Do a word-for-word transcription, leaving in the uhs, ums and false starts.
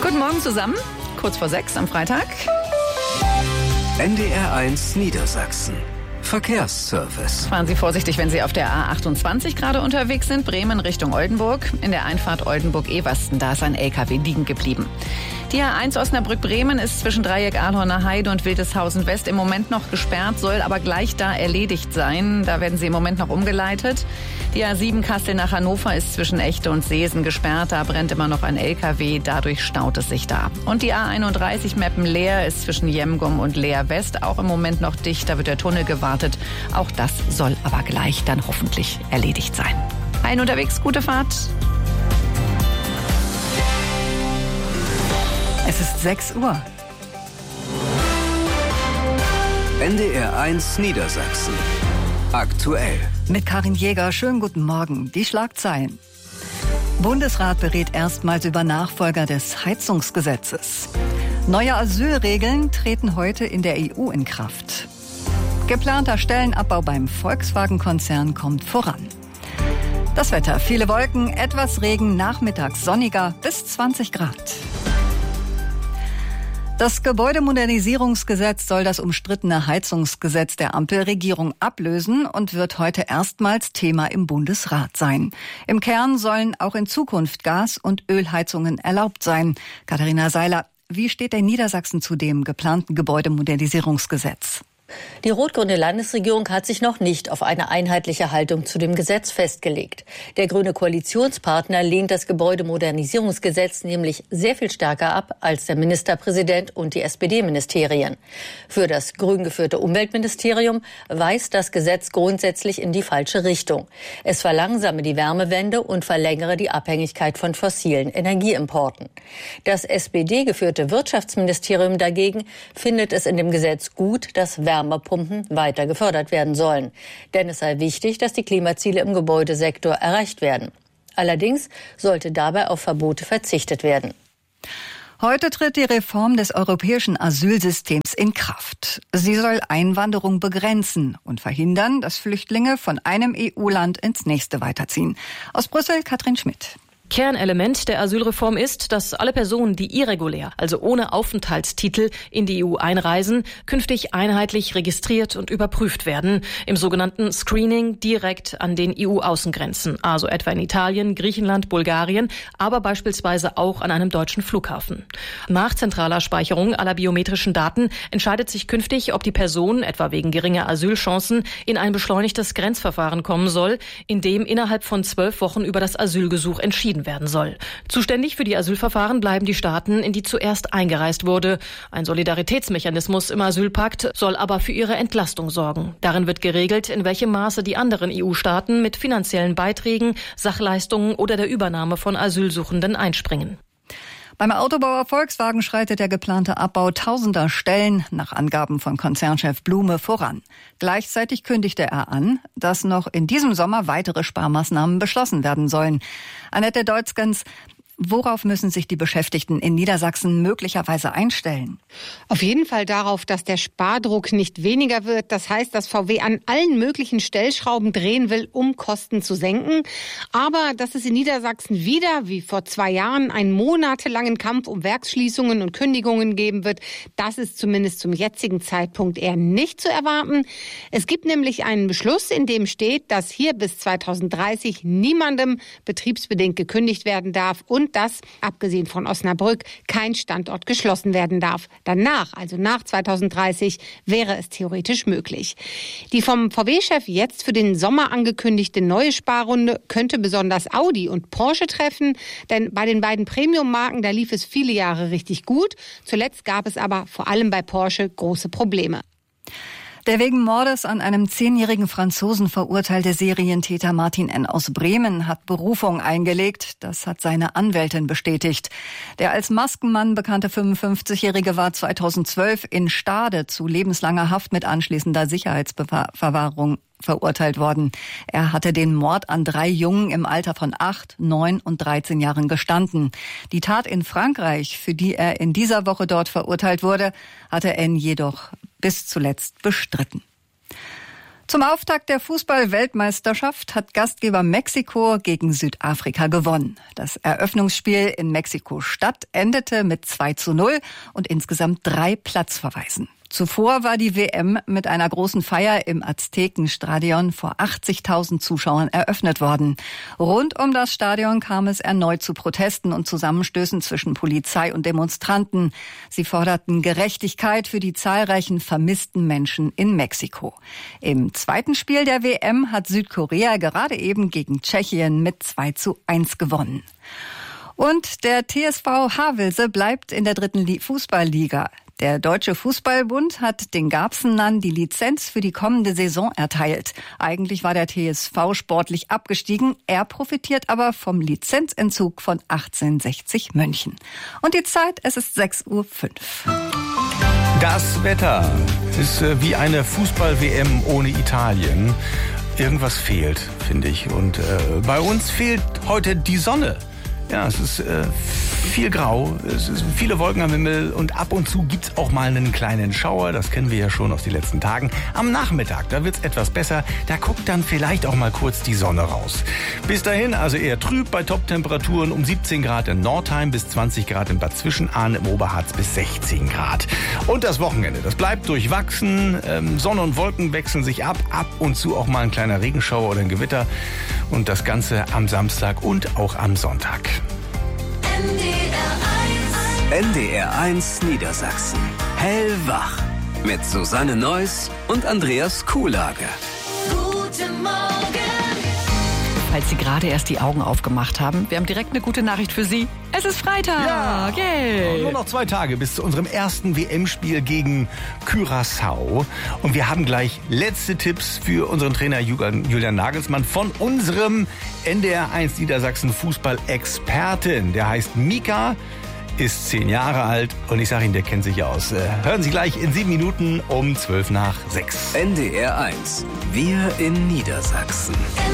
Guten Morgen zusammen, kurz vor sechs am Freitag. N D R eins Niedersachsen. Verkehrsservice. Fahren Sie vorsichtig, wenn Sie auf der A achtundzwanzig gerade unterwegs sind. Bremen Richtung Oldenburg. In der Einfahrt Oldenburg-Ewersten, da ist ein L K W liegen geblieben. Die A eins Osnabrück-Bremen ist zwischen Dreieck Ahlhorner Heide und Wildeshausen West im Moment noch gesperrt, soll aber gleich da erledigt sein. Da werden sie im Moment noch umgeleitet. Die A sieben Kassel nach Hannover ist zwischen Echte und Seesen gesperrt. Da brennt immer noch ein L K W, dadurch staut es sich da. Und die A einunddreißig Meppen-Leer ist zwischen Jemgum und Leer West auch im Moment noch dicht. Da wird der Tunnel gewartet. Auch das soll aber gleich dann hoffentlich erledigt sein. Ein unterwegs, gute Fahrt. Es ist sechs Uhr. N D R eins Niedersachsen. Aktuell. Mit Karin Jäger, schönen guten Morgen. Die Schlagzeilen. Bundesrat berät erstmals über Nachfolger des Heizungsgesetzes. Neue Asylregeln treten heute in der E U in Kraft. Geplanter Stellenabbau beim Volkswagen-Konzern kommt voran. Das Wetter, viele Wolken, etwas Regen, nachmittags sonniger bis zwanzig Grad. Das Gebäudemodernisierungsgesetz soll das umstrittene Heizungsgesetz der Ampelregierung ablösen und wird heute erstmals Thema im Bundesrat sein. Im Kern sollen auch in Zukunft Gas- und Ölheizungen erlaubt sein. Katharina Seiler, wie steht denn Niedersachsen zu dem geplanten Gebäudemodernisierungsgesetz? Die rot-grüne Landesregierung hat sich noch nicht auf eine einheitliche Haltung zu dem Gesetz festgelegt. Der grüne Koalitionspartner lehnt das Gebäudemodernisierungsgesetz nämlich sehr viel stärker ab als der Ministerpräsident und die S P D-Ministerien. Für das grün geführte Umweltministerium weist das Gesetz grundsätzlich in die falsche Richtung. Es verlangsame die Wärmewende und verlängere die Abhängigkeit von fossilen Energieimporten. Das S P D-geführte Wirtschaftsministerium dagegen findet es in dem Gesetz gut, dass Wärmepumpen weiter gefördert werden sollen. Denn es sei wichtig, dass die Klimaziele im Gebäudesektor erreicht werden. Allerdings sollte dabei auf Verbote verzichtet werden. Heute tritt die Reform des europäischen Asylsystems in Kraft. Sie soll Einwanderung begrenzen und verhindern, dass Flüchtlinge von einem E U-Land ins nächste weiterziehen. Aus Brüssel Katrin Schmidt. Kernelement der Asylreform ist, dass alle Personen, die irregulär, also ohne Aufenthaltstitel, in die E U einreisen, künftig einheitlich registriert und überprüft werden, im sogenannten Screening direkt an den E U-Außengrenzen, also etwa in Italien, Griechenland, Bulgarien, aber beispielsweise auch an einem deutschen Flughafen. Nach zentraler Speicherung aller biometrischen Daten entscheidet sich künftig, ob die Person, etwa wegen geringer Asylchancen, in ein beschleunigtes Grenzverfahren kommen soll, in dem innerhalb von zwölf Wochen über das Asylgesuch entschieden werden soll. Zuständig für die Asylverfahren bleiben die Staaten, in die zuerst eingereist wurde. Ein Solidaritätsmechanismus im Asylpakt soll aber für ihre Entlastung sorgen. Darin wird geregelt, in welchem Maße die anderen E U-Staaten mit finanziellen Beiträgen, Sachleistungen oder der Übernahme von Asylsuchenden einspringen. Beim Autobauer Volkswagen schreitet der geplante Abbau tausender Stellen nach Angaben von Konzernchef Blume voran. Gleichzeitig kündigte er an, dass noch in diesem Sommer weitere Sparmaßnahmen beschlossen werden sollen. Annette Deutzgens, worauf müssen sich die Beschäftigten in Niedersachsen möglicherweise einstellen? Auf jeden Fall darauf, dass der Spardruck nicht weniger wird. Das heißt, dass V W an allen möglichen Stellschrauben drehen will, um Kosten zu senken. Aber dass es in Niedersachsen wieder, wie vor zwei Jahren, einen monatelangen Kampf um Werksschließungen und Kündigungen geben wird, das ist zumindest zum jetzigen Zeitpunkt eher nicht zu erwarten. Es gibt nämlich einen Beschluss, in dem steht, dass hier bis zweitausenddreißig niemandem betriebsbedingt gekündigt werden darf und Und dass, abgesehen von Osnabrück, kein Standort geschlossen werden darf. Danach, also nach zweitausenddreißig, wäre es theoretisch möglich. Die vom V W-Chef jetzt für den Sommer angekündigte neue Sparrunde könnte besonders Audi und Porsche treffen, denn bei den beiden Premium-Marken, da lief es viele Jahre richtig gut. Zuletzt gab es aber vor allem bei Porsche große Probleme. Der wegen Mordes an einem zehnjährigen Franzosen verurteilte Serientäter Martin N. aus Bremen hat Berufung eingelegt. Das hat seine Anwältin bestätigt. Der als Maskenmann bekannte fünfundfünfzigjährige war zweitausendzwölf in Stade zu lebenslanger Haft mit anschließender Sicherheitsverwahrung verurteilt worden. Er hatte den Mord an drei Jungen im Alter von acht, neun und dreizehn Jahren gestanden. Die Tat in Frankreich, für die er in dieser Woche dort verurteilt wurde, hatte N. jedoch bis zuletzt bestritten. Zum Auftakt der Fußball-Weltmeisterschaft hat Gastgeber Mexiko gegen Südafrika gewonnen. Das Eröffnungsspiel in Mexiko-Stadt endete mit zwei zu null und insgesamt drei Platzverweisen. Zuvor war die W M mit einer großen Feier im Aztekenstadion vor achtzigtausend Zuschauern eröffnet worden. Rund um das Stadion kam es erneut zu Protesten und Zusammenstößen zwischen Polizei und Demonstranten. Sie forderten Gerechtigkeit für die zahlreichen vermissten Menschen in Mexiko. Im zweiten Spiel der W M hat Südkorea gerade eben gegen Tschechien mit zwei zu eins gewonnen. Und der T S V Havelse bleibt in der dritten Fußballliga. Der Deutsche Fußballbund hat den Garbsennern die Lizenz für die kommende Saison erteilt. Eigentlich war der T S V sportlich abgestiegen. Er profitiert aber vom Lizenzentzug von achtzehnhundertsechzig München. Und die Zeit, es ist sechs Uhr fünf. Das Wetter ist wie eine Fußball-W M ohne Italien. Irgendwas fehlt, finde ich. Und äh, bei uns fehlt heute die Sonne. Ja, es ist äh, viel grau, es sind viele Wolken am Himmel und ab und zu gibt's auch mal einen kleinen Schauer. Das kennen wir ja schon aus den letzten Tagen. Am Nachmittag, da wird's etwas besser. Da guckt dann vielleicht auch mal kurz die Sonne raus. Bis dahin also eher trüb bei Top-Temperaturen um siebzehn Grad in Nordheim bis zwanzig Grad in Bad Zwischenahn, im Oberharz bis sechzehn Grad. Und das Wochenende, das bleibt durchwachsen. Ähm, Sonne und Wolken wechseln sich ab. Ab und zu auch mal ein kleiner Regenschauer oder ein Gewitter. Und das Ganze am Samstag und auch am Sonntag. N D R eins Niedersachsen. Hellwach. Mit Susanne Neuss und Andreas Kuhlage. Guten Morgen. Falls Sie gerade erst die Augen aufgemacht haben, wir haben direkt eine gute Nachricht für Sie. Es ist Freitag. Ja. Yay. Nur noch zwei Tage bis zu unserem ersten W M-Spiel gegen Curaçao. Und wir haben gleich letzte Tipps für unseren Trainer Julian Nagelsmann von unserem N D R eins Niedersachsen Fußball-Experten. Der heißt Mika, ist zehn Jahre alt und ich sage Ihnen, der kennt sich aus. Hören Sie gleich in sieben Minuten um zwölf nach sechs. N D R eins. Wir in Niedersachsen.